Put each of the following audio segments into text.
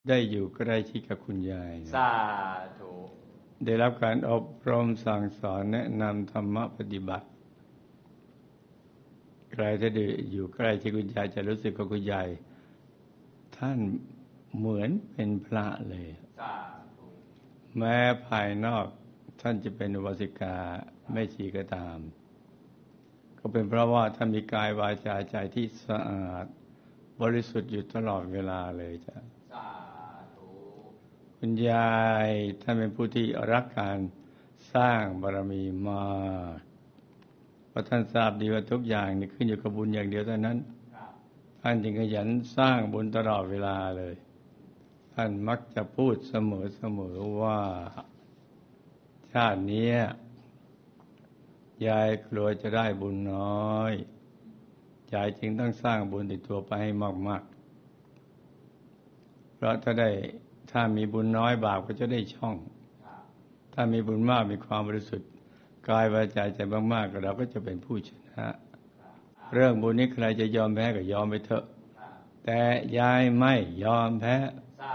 ได้อยู่ใกล้ชิดกับคุณยายสาธุได้รับการอบรมสั่งสอนแนะนำธรรมะปฏิบัติใครที่ได้อยู่ใกล้ชิดคุณยายจะรู้สึกว่าคุณยายท่านเหมือนเป็นพระเลยแม้ภายนอกท่านจะเป็นอุบาสิกาแม่ชีก็ตามก็เป็นเพราะว่าท่านมีกายวาจาใจที่สะอาดบริสุทธิ์อยู่ตลอดเวลาเลยจ้ะคุณยายท่านเป็นผู้ที่รักการสร้างบารมีมากเพราะท่านทราบดีว่าทุกอย่างนี่ขึ้นอยู่กับบุญอย่างเดียวเท่านั้นท่านจึงขยันสร้างบุญตลอดเวลาเลยท่านมักจะพูดเสมอว่าชาตินี้ยายกลัวจะได้บุญน้อยยายจึงต้องสร้างบุญติดตัวไปให้มากๆเพราะถ้ามีบุญน้อยบาปก็จะได้ช่องถ้ามีบุญมากมีความบริสุทธิ์กายวาจาใจมากๆเราก็จะเป็นผู้ชนะเรื่องบุญนี้ใครจะยอมแพ้ก็ยอมไปเถอะแต่ยายไม่ยอมแพ้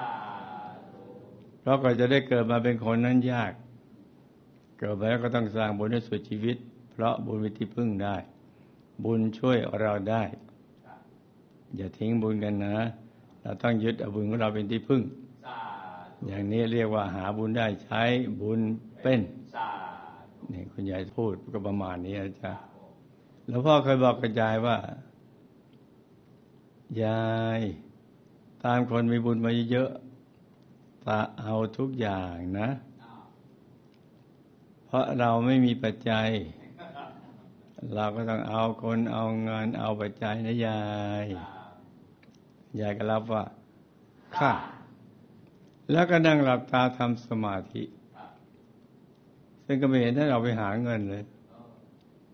เพราะก็จะได้เกิดมาเป็นคนนั้นยากเกิดมาแล้วก็ต้องสร้างบุญให้สุดชีวิตเพราะบุญเป็นที่พึ่งได้บุญช่วยเราได้อย่าทิ้งบุญกันนะเราต้องยึดเอาบุญของเราเป็นที่พึ่งอย่างนี้เรียกว่าหาบุญได้ใช้บุญเป็นนี่คุณยายพูดก็ประมาณนี้นะจ๊ะแล้วพ่อเคยบอกกับยายว่ายายตามคนมีบุญมาเยอะตาเอาทุกอย่างนะเพราะเราไม่มีปัจจัยเราก็ต้องเอาคนเอาเงินเอาปัจจัยนะยายก็รับว่าค่ะแล้วก็นั่งหลับตาทำสมาธิซึ่งก็ไม่เห็นท่านเราไปหาเงินเลย